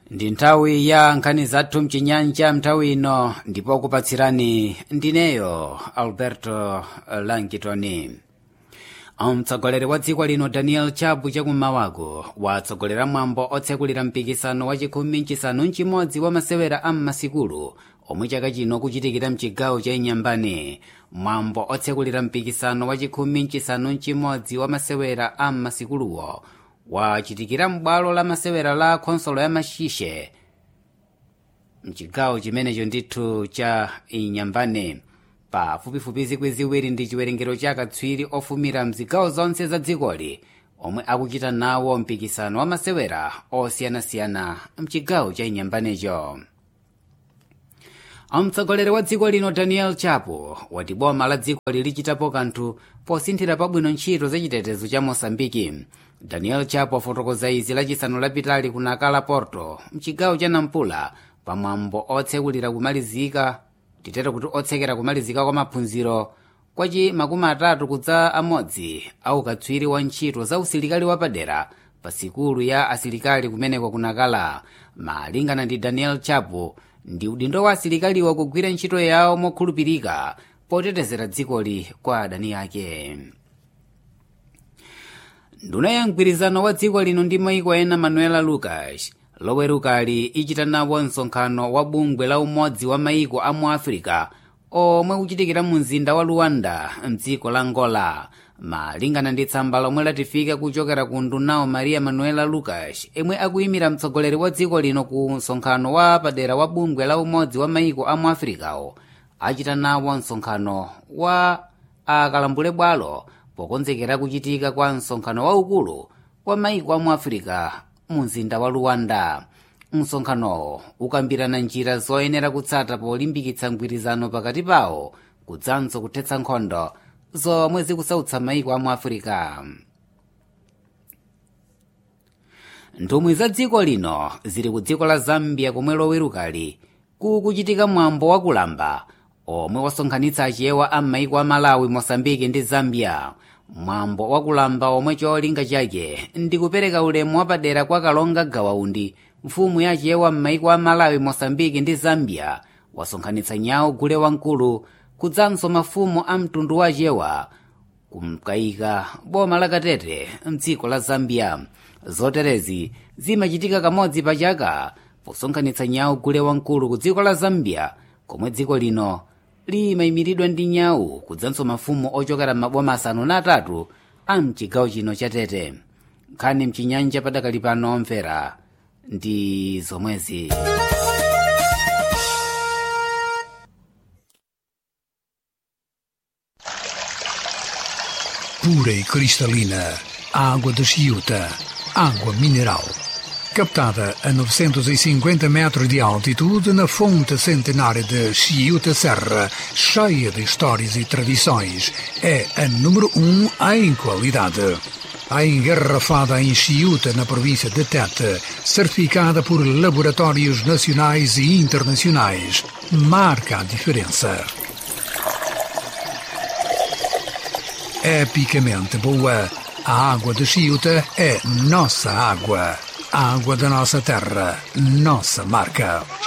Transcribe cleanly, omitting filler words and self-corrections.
Ndi nthawi ya nkhani zathu mchinyanja mnthawi ino ndipo kupatsirani ndineyo Alberto Langitoni. Mtsogoleri wa dziko lino Daniel Chapo chakumawako watsogolera mwambo otsekulira mpikisano wa chikhumi nchisanu nchimodzi wa masewera a m'masikulu omwe chaka chino kuchitikira mchigawo cha Inyambane. Mwambo otsekulira mpikisano wa chikhumi nchisanu nchimodzi wa masewera a m'masikuluwo wachitikira m'bwalo la masewera la khonsolo ya Mashishe mchigawo chimenecho ndithu cha Inyambane. Pafupifupi zikwi ziwiri ndi chiwerengero cha akatswiri ofumira mzigawo zonse za dzikoli omwe akuchita nawo mpikisano wa masewera osiyanasiyana mchigawo cha Inyambanecho. Mtsogoleri wa dziko lino Daniel Chapo wati boma la dziko lichitapo kanthu posinthira pabwino ntchito za chitetezo cha Mosambiki. Daniel Chapo afotokoza izi lachisanu lapitali ku Nakala Porto mchigawo cha Nampula pamwambo otsekulira kumalizika titero kuti otsekera kumalizika kwa maphunziro kwachi makumi atatu kudza amodzi au katswiri wa ntchito za usilikali wapadera pa sikulu ya asilikali kumeneko kunakala. Malingana ndi Daniel Chapo, ndi udindo wa asilikaliwa kugwira ntchito yawo mokhulupirika potetezera dzikoli kwa adani ake. Nduna ya mgwirizano wa dziko lino ndi maiko ena Manuela Lucas lowerukali ichita nawo msonkhano wa bungwe la umodzi wa maiko a mu Africa omwe kuchitikira mu mzinda wa Luanda mdziko la Angola. Malingana ndi tsamba lomwe latifika kuchokera ku ndunawo Maria Manuela Lucas emwe akuyimira mtsogoleri wa dziko lino ku msonkhano wa padera wa bungwe la umodzi wa maiko a mu Africawo, achita nawo msonkhano wa akalambule bwalo pokonzekera kuchitika kwa msonkhano waukulu wa maiko a mu Africa mu mzinda wa Luanda. Msonkhanowo ukambirana njira zoyenera kutsata polimbikitsa mgwirizano pakati pawo kudzanso kuthetsa nkhondo zomwe zikusautsa maiko a mu Africa. Nthumwi za dziko lino zili ku dziko la Zambia komwe lowerukali kuchitika mwambo wakulamba omwe wasonkhanitsa achiyewa a maiko a Malawi, Mosambiki ndi Zambia. Mwambo wakulamba omwe cholinga chake ndi kupereka ulemu wapadera kwa Kalonga Gawaundi, mfumu ya achiyewa m'maiko a Malawi, Mosambiki ndi Zambia, wasonkhanitsa nyawo gule wankulu kudzanso mafumu a mtundu wa achiyewa kumkaika boma la Katete mdziko la Zambia. Zoterezi zimachitika kamodzi pa chaka posonkhanitsa nyawo gule wankulu ku dziko la Zambia komwe dziko lino limayimiridwa ndi nyawu kudzanso mafumu ochokera m'maboma asanu na atatu a mchigawo chino cha Tete. Nkhani mchinyanja padakali pano omvera ndi zomwezi. Pura e cristalina, água de Chiuta, água mineral. Captada a 950 metros de altitude na fonte centenária de Chiuta Serra, cheia de histórias e tradições, é a número 1 em qualidade. A engarrafada em Chiuta, na província de Tete, certificada por laboratórios nacionais e internacionais, marca a diferença. Epicamente boa, a água de Chiuta é nossa água. A água da nossa terra, nossa marca.